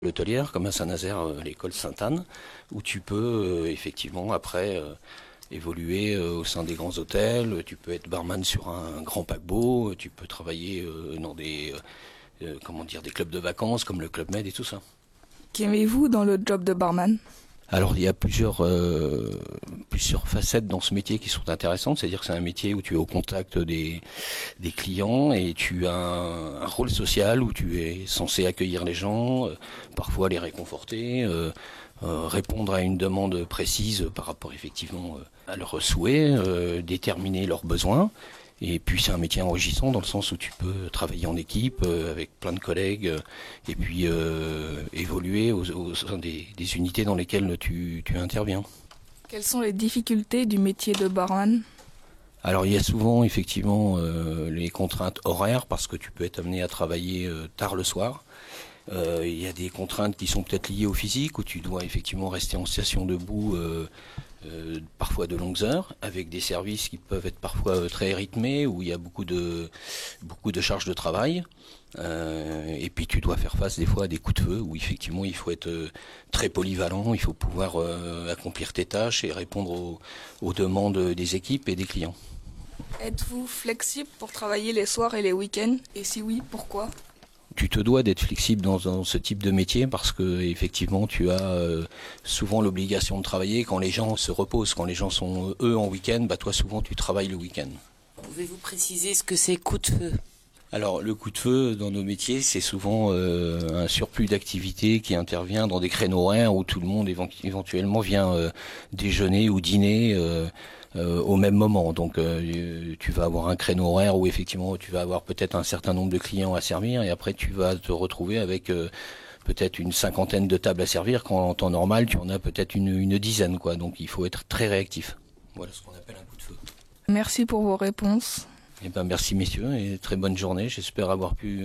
L'hôtelière, comme à Saint-Nazaire, l'école Sainte-Anne, où tu peux effectivement après évoluer au sein des grands hôtels. Tu peux être barman sur un grand paquebot, tu peux travailler dans des clubs de vacances comme le Club Med et tout ça. Qu'aimez-vous dans le job de barman ? Alors il y a plusieurs facettes dans ce métier qui sont intéressantes, c'est-à-dire que c'est un métier où tu es au contact des clients et tu as un rôle social où tu es censé accueillir les gens, parfois les réconforter, répondre à une demande précise par rapport effectivement à leurs souhaits, déterminer leurs besoins. Et puis c'est un métier enrichissant dans le sens où tu peux travailler en équipe avec plein de collègues et puis évoluer au sein des unités dans lesquelles tu interviens. Quelles sont les difficultés du métier de barman ? Alors il y a souvent effectivement les contraintes horaires parce que tu peux être amené à travailler tard le soir. Il y a des contraintes qui sont peut-être liées au physique où tu dois effectivement rester en station debout parfois de longues heures, avec des services qui peuvent être parfois très rythmés, où il y a beaucoup de charges de travail. Et puis tu dois faire face des fois à des coups de feu, où effectivement il faut être très polyvalent, il faut pouvoir accomplir tes tâches et répondre aux demandes des équipes et des clients. Êtes-vous flexible pour travailler les soirs et les week-ends ? Et si oui, pourquoi ? Tu te dois d'être flexible dans ce type de métier parce que effectivement tu as souvent l'obligation de travailler quand les gens se reposent, quand les gens sont eux en week-end, toi souvent tu travailles le week-end. Pouvez-vous préciser ce que c'est coup de feu ? Alors le coup de feu dans nos métiers c'est souvent un surplus d'activité qui intervient dans des créneaux horaires où tout le monde éventuellement vient déjeuner ou dîner au même moment. Donc tu vas avoir un créneau horaire où effectivement tu vas avoir peut-être un certain nombre de clients à servir et après tu vas te retrouver avec peut-être une cinquantaine de tables à servir quand en temps normal tu en as peut-être une dizaine quoi. Donc il faut être très réactif. Voilà ce qu'on appelle un coup de feu. Merci pour vos réponses. Merci messieurs et très bonne journée. J'espère avoir pu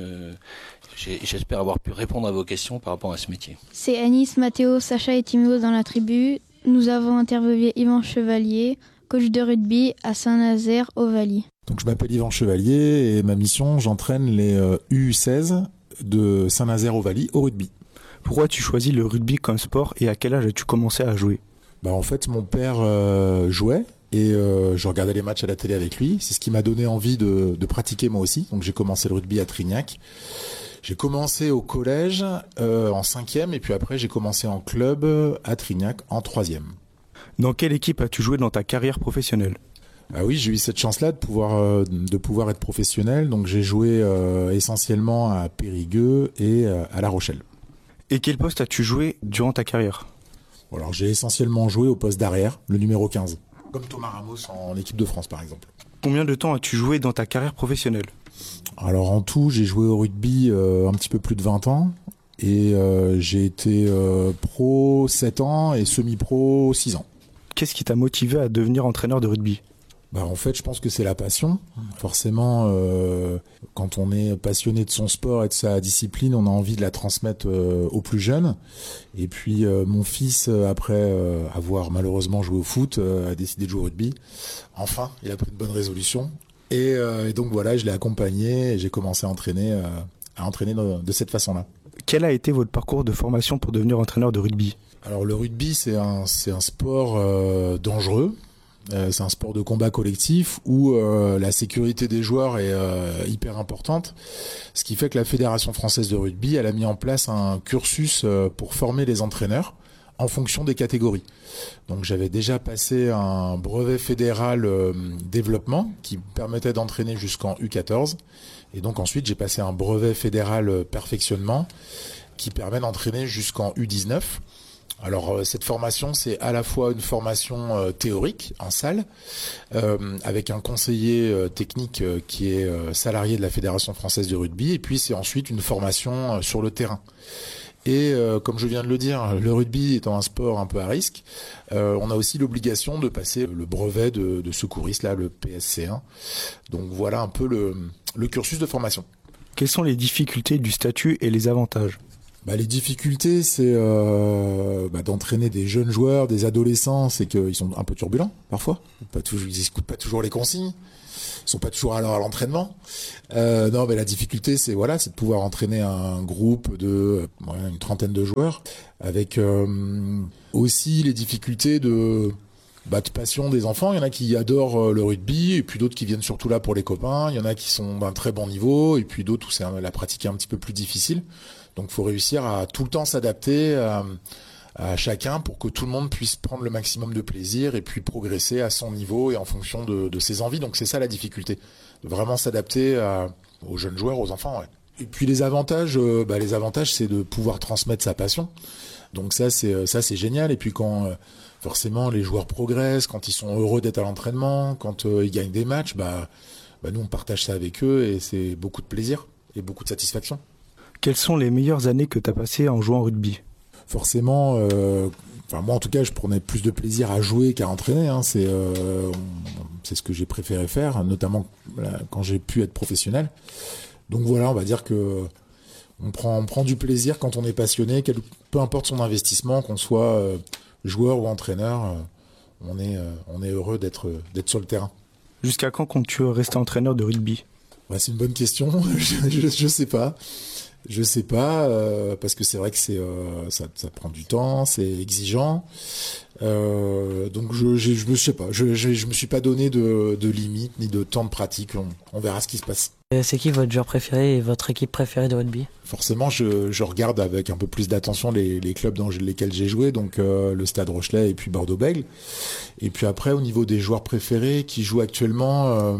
répondre à vos questions par rapport à ce métier. C'est Anis, Mathéo, Sacha et Timéo dans la tribu. Nous avons interviewé Yvan Chevalier, coach de rugby à Saint-Nazaire-Ovalie. Donc je m'appelle Yvan Chevalier et ma mission, j'entraîne les U16 de Saint-Nazaire-Ovalie au rugby. Pourquoi tu choisis le rugby comme sport et à quel âge as-tu commencé à jouer ? En fait, mon père jouait et je regardais les matchs à la télé avec lui. C'est ce qui m'a donné envie de pratiquer moi aussi. Donc j'ai commencé le rugby à Trignac. J'ai commencé au collège en 5e et puis après j'ai commencé en club à Trignac en 3e. Dans quelle équipe as-tu joué dans ta carrière professionnelle ? Ah oui, j'ai eu cette chance-là de pouvoir être professionnel. Donc j'ai joué essentiellement à Périgueux et à La Rochelle. Et quel poste as-tu joué durant ta carrière ? Alors j'ai essentiellement joué au poste d'arrière, le numéro 15. Comme Thomas Ramos en équipe de France par exemple. Combien de temps as-tu joué dans ta carrière professionnelle ? Alors en tout, j'ai joué au rugby un petit peu plus de 20 ans. Et j'ai été pro 7 ans et semi-pro 6 ans. Qu'est-ce qui t'a motivé à devenir entraîneur de rugby ? En fait, je pense que c'est la passion. Forcément, quand on est passionné de son sport et de sa discipline, on a envie de la transmettre aux plus jeunes. Et puis, mon fils, après avoir malheureusement joué au foot, a décidé de jouer au rugby. Enfin, il a pris une bonne résolution. Et donc voilà, je l'ai accompagné et j'ai commencé à entraîner de cette façon-là. Quel a été votre parcours de formation pour devenir entraîneur de rugby ? Alors le rugby, c'est un sport dangereux. C'est un sport de combat collectif où la sécurité des joueurs est hyper importante. Ce qui fait que la Fédération française de rugby, elle a mis en place un cursus pour former les entraîneurs en fonction des catégories. Donc j'avais déjà passé un brevet fédéral développement qui me permettait d'entraîner jusqu'en U14. Et donc ensuite j'ai passé un brevet fédéral perfectionnement qui permet d'entraîner jusqu'en U19. Alors cette formation, c'est à la fois une formation théorique en salle avec un conseiller technique qui est salarié de la Fédération française de rugby, et puis c'est ensuite une formation sur le terrain. Et comme je viens de le dire, le rugby étant un sport un peu à risque, on a aussi l'obligation de passer le brevet de secouriste, là, le PSC1. Donc voilà un peu le cursus de formation. Quelles sont les difficultés du statut et les avantages ? Les difficultés, c'est d'entraîner des jeunes joueurs, des adolescents, c'est qu'ils sont un peu turbulents parfois. Ils n'écoutent pas toujours les consignes. Ils sont pas toujours à l'entraînement. Non, mais la difficulté, c'est de pouvoir entraîner un groupe de une trentaine de joueurs, avec aussi les difficultés de passion des enfants. Il y en a qui adorent le rugby, et puis d'autres qui viennent surtout là pour les copains. Il y en a qui sont d'un très bon niveau, et puis d'autres où c'est la pratique est un petit peu plus difficile. Donc, faut réussir à tout le temps s'adapter à chacun pour que tout le monde puisse prendre le maximum de plaisir et puis progresser à son niveau et en fonction de ses envies. Donc c'est ça la difficulté, de vraiment s'adapter aux jeunes joueurs, aux enfants. Ouais. Et puis les avantages, c'est de pouvoir transmettre sa passion. Donc ça c'est génial. Et puis quand forcément les joueurs progressent, quand ils sont heureux d'être à l'entraînement, quand ils gagnent des matchs, nous on partage ça avec eux et c'est beaucoup de plaisir et beaucoup de satisfaction. Quelles sont les meilleures années que tu as passées en jouant au rugby ? Forcément, moi en tout cas, je prenais plus de plaisir à jouer qu'à entraîner. C'est ce que j'ai préféré faire, notamment quand j'ai pu être professionnel. Donc voilà, on va dire que on prend du plaisir quand on est passionné, peu importe son investissement, qu'on soit joueur ou entraîneur, on est heureux d'être sur le terrain. Jusqu'à quand comptes-tu rester entraîneur de rugby ? C'est une bonne question. Je sais pas. Je sais pas, parce que c'est vrai que ça prend du temps, c'est exigeant. Donc je sais pas, je me suis pas donné de limite ni de temps de pratique. On verra ce qui se passe. C'est qui votre joueur préféré et votre équipe préférée de rugby ? Forcément, je regarde avec un peu plus d'attention les clubs dans lesquels j'ai joué, donc le Stade Rochelais et puis Bordeaux-Bègles. Et puis après, au niveau des joueurs préférés qui jouent actuellement.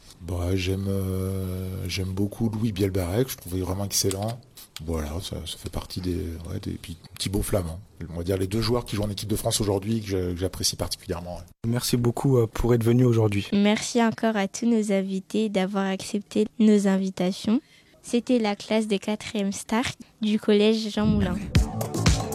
J'aime beaucoup Louis Bielbarrec, je trouvais vraiment excellent. Voilà, ça fait partie des puis Thibaut Flamand. On va dire les deux joueurs qui jouent en équipe de France aujourd'hui que j'apprécie particulièrement. Ouais. Merci beaucoup pour être venu aujourd'hui. Merci encore à tous nos invités d'avoir accepté nos invitations. C'était la classe de 4e Star du collège Jean Moulin.